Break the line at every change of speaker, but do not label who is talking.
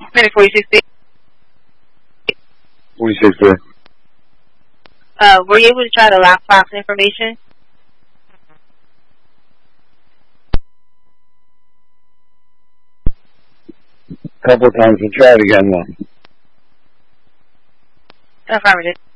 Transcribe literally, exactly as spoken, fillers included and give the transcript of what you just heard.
Minute forty-six B.
forty-six B.
Uh, were you able to try the lockbox information?
A couple of times. We'll try it again now.
Affirmative.